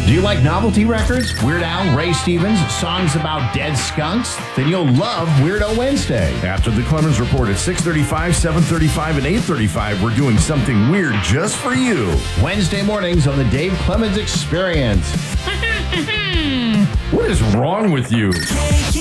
Do you like novelty records, Weird Al, Ray Stevens, songs about dead skunks? Then you'll love Weirdo Wednesday. After the Clemens Report at 6:35, 7:35, and 8:35, we're doing something weird just for you. Wednesday mornings on the Dave Clemens Experience. What is wrong with you?